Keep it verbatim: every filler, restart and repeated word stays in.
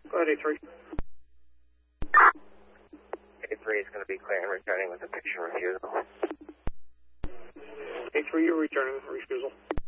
Go ahead, A three. A three is going to be clear and returning with a picture refusal. A three, you're returning refusal.